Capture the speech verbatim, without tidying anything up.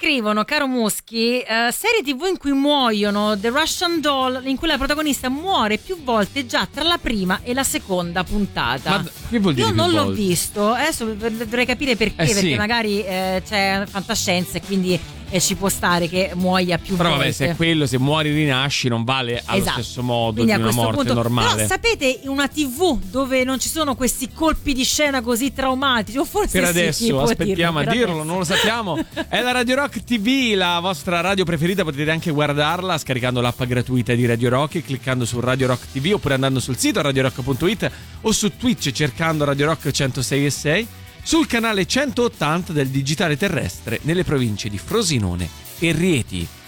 scrivono, caro Muschi, uh, serie tivù in cui muoiono, The Russian Doll, in cui la protagonista muore più volte già tra la prima e la seconda puntata. Ma che vuol dire? Io non l'ho volte? visto, adesso dovrei capire perché, eh, perché sì. magari eh, c'è fantascienza e quindi e ci può stare che muoia più Però volte. vabbè, se è quello, se muori rinasci non vale allo esatto. stesso modo Quindi di a una questo morte punto, normale. Però sapete, in una tivù dove non ci sono questi colpi di scena così traumatici, o forse Per sì, adesso chi può aspettiamo dirlo, a per dirlo, adesso. non lo sappiamo. È la Radio Rock T V, la vostra radio preferita. Potete anche guardarla scaricando l'app gratuita di Radio Rock e cliccando su Radio Rock T V, oppure andando sul sito radio rock punto it o su Twitch cercando Radio Rock centosei e sei, sul canale centottanta del digitale terrestre nelle province di Frosinone e Rieti.